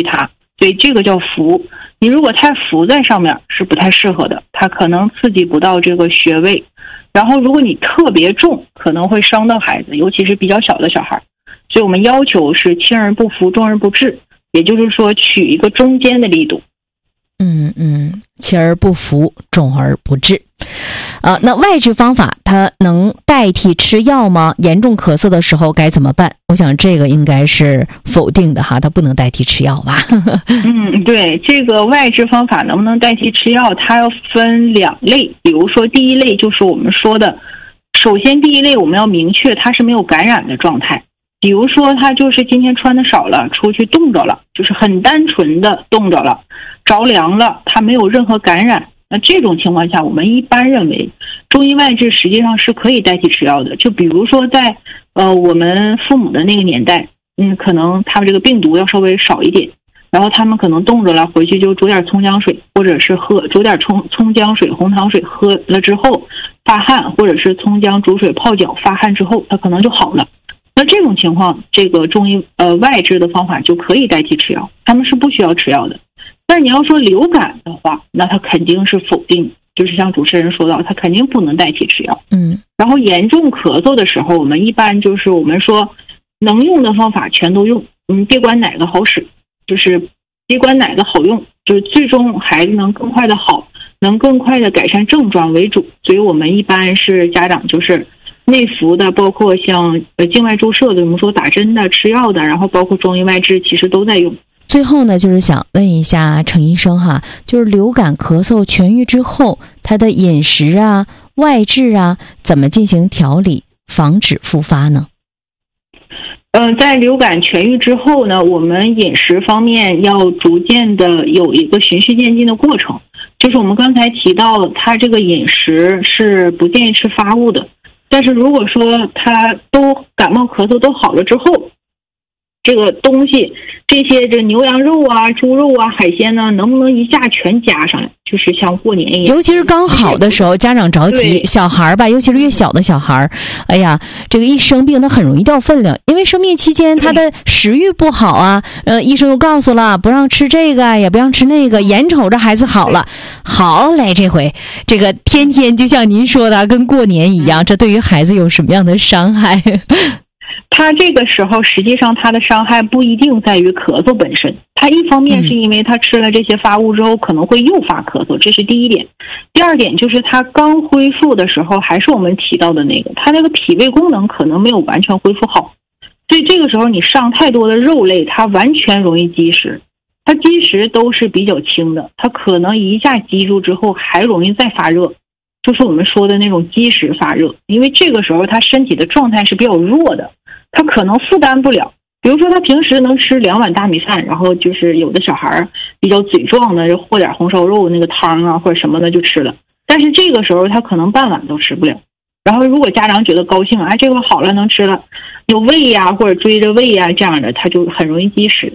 它，所以这个叫浮。你如果太浮在上面是不太适合的，它可能刺激不到这个穴位。然后如果你特别重，可能会伤到孩子，尤其是比较小的小孩。所以我们要求是轻而不浮，重而不滞，也就是说取一个中间的力度。 轻而不浮，重而不滞。那外治方法它能代替吃药吗？严重咳嗽的时候该怎么办？我想这个应该是否定的哈，它不能代替吃药吧？ 对，这个外治方法能不能代替吃药，它要分两类。比如说第一类就是我们说的，首先第一类我们要明确它是没有感染的状态。比如说他就是今天穿的少了，出去冻着了，就是很单纯的冻着了，着凉了，他没有任何感染。那这种情况下，我们一般认为中医外治实际上是可以代替吃药的。就比如说在我们父母的那个年代，可能他们这个病毒要稍微少一点，然后他们可能冻着了，回去就煮点葱姜水，或者是煮点葱姜水、红糖水，喝了之后发汗，或者是葱姜煮水泡脚发汗之后，他可能就好了。那这种情况，这个中医外治的方法就可以代替吃药，他们是不需要吃药的。但你要说流感的话，那它肯定是否定，就是像主持人说到，它肯定不能代替吃药。然后严重咳嗽的时候，我们一般就是我们说能用的方法全都用，别管哪个好使，就是别管哪个好用，就是最终孩子能更快的好，能更快的改善症状为主。所以我们一般是家长就是内服的，包括像静脉注射的，我们说打针的、吃药的，然后包括中医外治，其实都在用。 最后呢，就是想问一下程医生哈，就是流感咳嗽痊愈之后，他的饮食啊、外治啊，怎么进行调理，防止复发呢？ 在流感痊愈之后呢，我们饮食方面要逐渐的有一个循序渐进的过程。就是我们刚才提到，他这个饮食是不建议吃发物的。但是如果说他都感冒咳嗽都好了之后，这个东西这些牛羊肉啊、猪肉啊、海鲜呢，能不能一下全加上来，就是像过年一样。 尤其是刚好的时候，家长着急，小孩吧，尤其是越小的小孩，哎呀，这个一生病他很容易掉分量，因为生病期间他的食欲不好啊，医生又告诉了不让吃这个也不让吃那个，眼瞅着孩子好了，好嘞，这回这个天天就像您说的跟过年一样，这对于孩子有什么样的伤害？ 他这个时候实际上他的伤害不一定在于咳嗽本身，他一方面是因为他吃了这些发物之后可能会诱发咳嗽，这是第一点。第二点就是他刚恢复的时候，还是我们提到的那个，他那个脾胃功能可能没有完全恢复好，所以这个时候你上太多的肉类，它完全容易积食。它积食都是比较轻的，它可能一下积住之后还容易再发热，就是我们说的那种积食发热。因为这个时候他身体的状态是比较弱的，他可能负担不了。比如说他平时能吃2碗大米饭，然后就是有的小孩比较嘴壮的就和点红烧肉那个汤啊或者什么的就吃了，但是这个时候他可能半碗都吃不了。然后如果家长觉得高兴，这个好了能吃了，有胃呀或者追着胃呀这样的，他就很容易积食。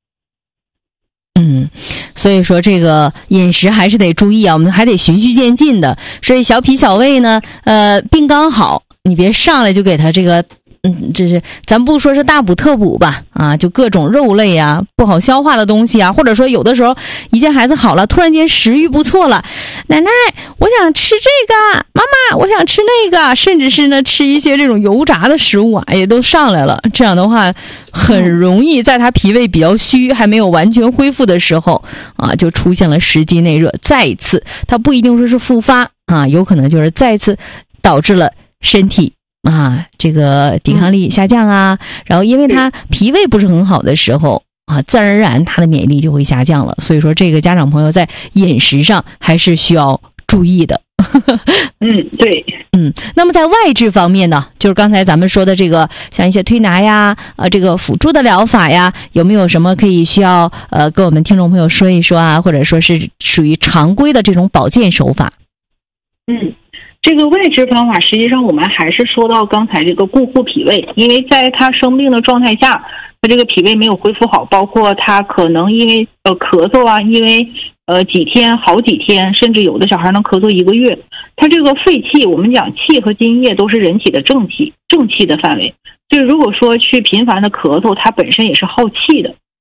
所以说这个饮食还是得注意啊，我们还得循序渐进的。所以小脾小胃呢，病刚好，你别上来就给他这个这是咱不说是大补特补吧，就各种肉类啊、不好消化的东西啊，或者说有的时候一见孩子好了，突然间食欲不错了，奶奶我想吃这个，妈妈我想吃那个，甚至是呢吃一些这种油炸的食物啊，也都上来了。这样的话很容易在他脾胃比较虚还没有完全恢复的时候就出现了食积内热，再一次它不一定说是复发有可能就是再次导致了身体这个抵抗力下降然后因为他脾胃不是很好的时候自然而然他的免疫力就会下降了。所以说这个家长朋友在饮食上还是需要注意的。 对。 那么在外治方面呢，就是刚才咱们说的这个像一些推拿呀这个辅助的疗法呀，有没有什么可以需要跟我们听众朋友说一说或者说是属于常规的这种保健手法？ 这个外治方法实际上我们还是说到刚才这个固护脾胃，因为在他生病的状态下，他这个脾胃没有恢复好，包括他可能因为咳嗽因为几天好几天，甚至有的小孩能咳嗽1个月。他这个肺气，我们讲气和津液都是人体的正气的范围，所以如果说去频繁的咳嗽，它本身也是耗气的，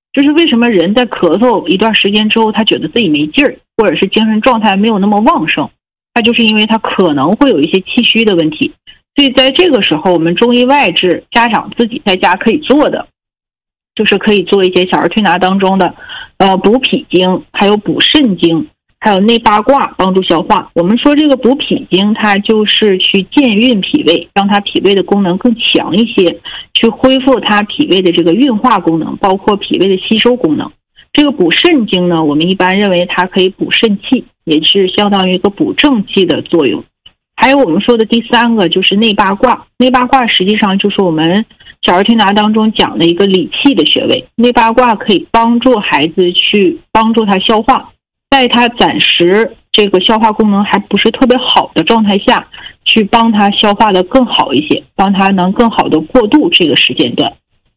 就是为什么人在咳嗽一段时间之后，他觉得自己没劲儿，或者是精神状态没有那么旺盛，他就是因为他可能会有一些气虚的问题。所以在这个时候，我们中医外治家长自己在家可以做的，就是可以做一些小儿推拿当中的补脾经，还有补肾经，还有内八卦帮助消化。我们说这个补脾经，它就是去健运脾胃，让它脾胃的功能更强一些，去恢复它脾胃的这个运化功能，包括脾胃的吸收功能。这个补肾经呢，我们一般认为它可以补肾气，也是相当于一个补正气的作用。还有我们说的第三个就是内八卦，内八卦实际上就是我们小儿推拿当中讲的一个理气的穴位。内八卦可以帮助孩子去帮助他消化，在他暂时这个消化功能还不是特别好的状态下，去帮他消化的更好一些，帮他能更好的过渡这个时间段。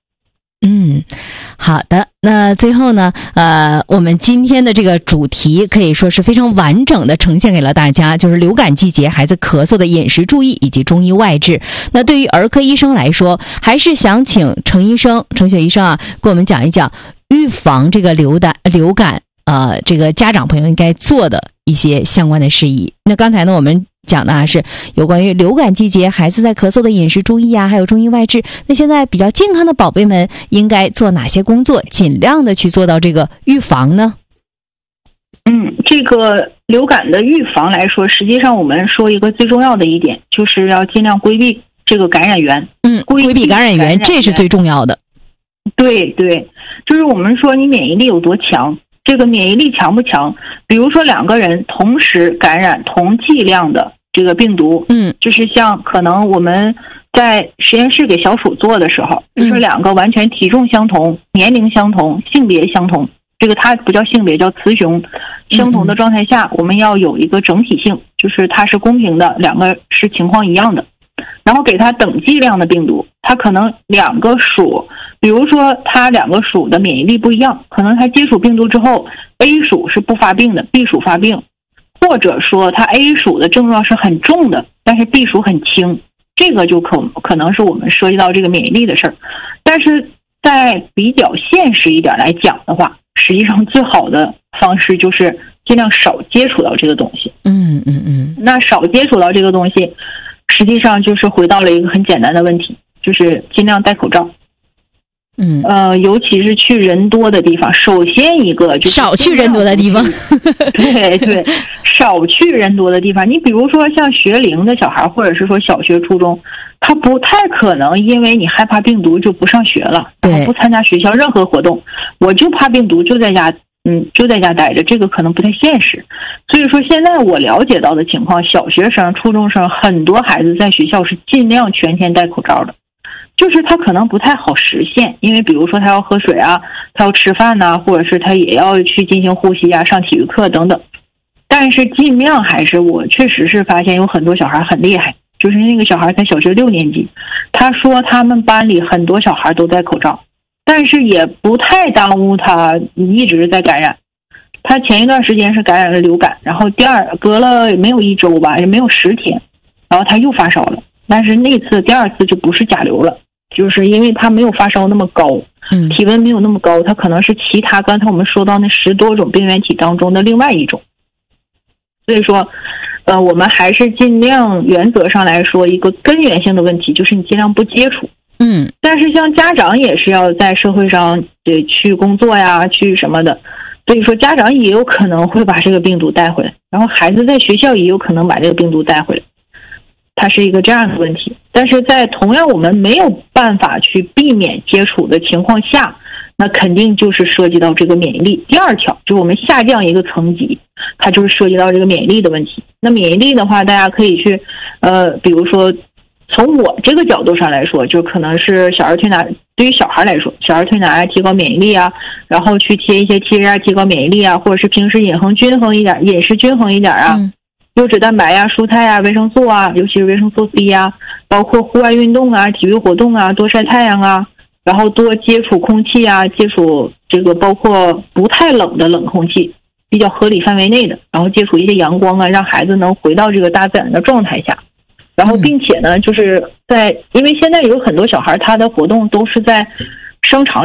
好的。那最后呢，我们今天的这个主题可以说是非常完整的呈现给了大家，就是流感季节孩子咳嗽的饮食注意以及中医外治。那对于儿科医生来说，还是想请程雪医生啊，给我们讲一讲预防这个流感这个家长朋友应该做的一些相关的事宜。那刚才呢，我们讲的是有关于流感季节孩子在咳嗽的饮食注意啊，还有中医外治。那现在比较健康的宝贝们应该做哪些工作，尽量的去做到这个预防呢？ 这个流感的预防来说，实际上我们说一个最重要的一点，就是要尽量规避这个感染源。 规避感染源，这是最重要的。 对，就是我们说你免疫力有多强，这个免疫力强不强，比如说两个人同时感染同剂量的这个病毒，就是像可能我们在实验室给小鼠做的时候，就是两个完全体重相同、年龄相同、性别相同，这个它不叫性别，叫雌雄相同的状态下，我们要有一个整体性，就是它是公平的，两个是情况一样的。然后给它等剂量的病毒，它可能两个属，比如说它两个属的免疫力不一样，可能它接触病毒之后 A 属是不发病的， B 属发病，或者说它 A 属的症状是很重的，但是 B 属很轻，这个就可能是我们涉及到这个免疫力的事儿。但是在比较现实一点来讲的话，实际上最好的方式就是尽量少接触到这个东西。那少接触到这个东西，实际上就是回到了一个很简单的问题，就是尽量戴口罩。尤其是去人多的地方，首先一个就是少去人多的地方。 对，少去人多的地方。你比如说像学龄的小孩，或者是说小学初中，他不太可能因为你害怕病毒就不上学了，然后不参加学校任何活动，我就怕病毒就在家待着，这个可能不太现实。所以说现在我了解到的情况，小学生、初中生很多孩子在学校是尽量全天戴口罩的，就是他可能不太好实现，因为比如说他要喝水啊，他要吃饭呐，或者是他也要去进行呼吸啊，上体育课等等。但是尽量还是，我确实是发现有很多小孩很厉害，就是那个小孩才小学6年级，他说他们班里很多小孩都戴口罩，但是也不太耽误他一直在感染。他前一段时间是感染了流感，然后隔了没有1周吧，也没有10天，然后他又发烧了，但是那次第二次就不是甲流了，就是因为他没有发烧那么高，体温没有那么高，他可能是其他刚才我们说到那10多种病原体当中的另外一种。所以说我们还是尽量原则上来说一个根源性的问题，就是你尽量不接触。但是像家长也是要在社会上去工作呀，去什么的，所以说家长也有可能会把这个病毒带回来，然后孩子在学校也有可能把这个病毒带回来，它是一个这样的问题。但是在同样我们没有办法去避免接触的情况下，那肯定就是涉及到这个免疫力。第二条就是我们下降一个层级，它就是涉及到这个免疫力的问题。那免疫力的话，大家可以去比如说从我这个角度上来说，就可能是小儿推拿，对于小孩来说，小儿推拿提高免疫力啊，然后去贴一些贴啊，提高免疫力啊，或者是平时饮食均衡一点啊，优质蛋白啊，蔬菜啊，维生素啊，尤其是维生素 C 啊，包括户外运动啊，体育活动啊，多晒太阳啊，然后多接触空气啊，接触这个包括不太冷的冷空气，比较合理范围内的，然后接触一些阳光啊，让孩子能回到这个大自然的状态下。然后并且呢，就是因为现在有很多小孩他的活动都是在商场里，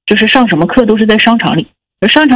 就是上什么课都是在商场里。而商场